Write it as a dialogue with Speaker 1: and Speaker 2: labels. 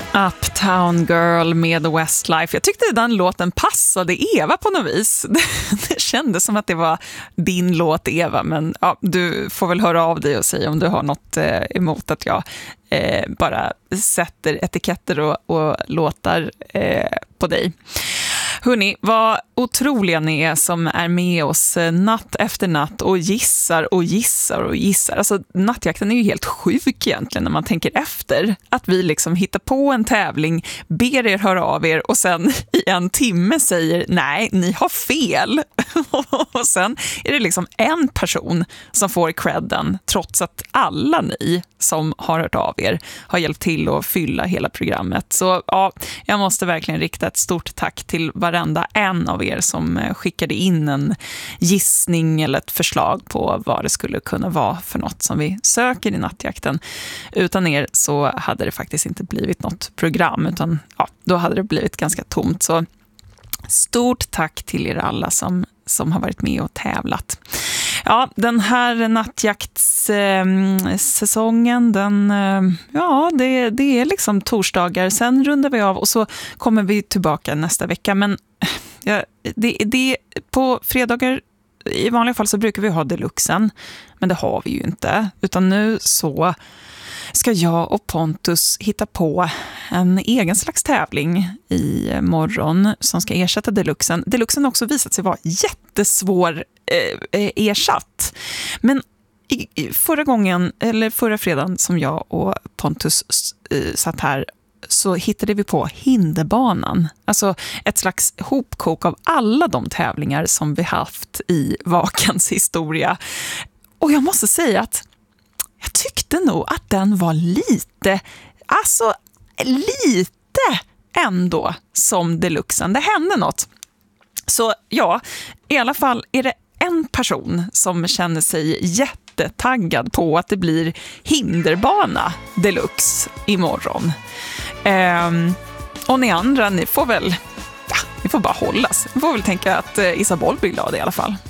Speaker 1: Uptown Girl med Westlife. Jag tyckte den låten passade Eva på något vis. Det kändes som att det var din låt, Eva. Men ja, du får väl höra av dig och säga om du har något emot att jag bara sätter etiketter och låtar på dig. Hörrni, vad otroliga ni är som är med oss natt efter natt och gissar och gissar och gissar. Alltså nattjakten är ju helt sjuk egentligen när man tänker efter. Att vi liksom hittar på en tävling, ber er höra av er och sen i en timme säger nej, ni har fel. Och sen är det liksom en person som får credden trots att alla ni som har hört av er har hjälpt till att fylla hela programmet. Så ja, jag måste verkligen rikta ett stort tack till varenda en av er som skickade in en gissning eller ett förslag på vad det skulle kunna vara för något som vi söker i nattjakten. Utan er så hade det faktiskt inte blivit något program, utan ja, då hade det blivit ganska tomt. Så stort tack till er alla som har varit med och tävlat. Ja, den här nattjaktssäsongen, det är liksom torsdagar. Sen rundar vi av och så kommer vi tillbaka nästa vecka. Men det på fredagar i vanliga fall så brukar vi ha deluxen. Men det har vi ju inte. Utan nu så ska jag och Pontus hitta på en egen slags tävling i morgon som ska ersätta deluxen. Deluxen har också visat sig vara jättesvår ersatt. Men förra fredagen som jag och Pontus satt här så hittade vi på hinderbanan. Alltså ett slags hopkok av alla de tävlingar som vi haft i Vakans historia. Och jag måste säga att jag tyckte nog att den var lite ändå som deluxen. Det hände något. Så ja, i alla fall är det en person som känner sig jättetaggad på att det blir hinderbana deluxe imorgon. Och ni andra, ni får bara hållas. Ni får väl tänka att Isabel blir glad i alla fall.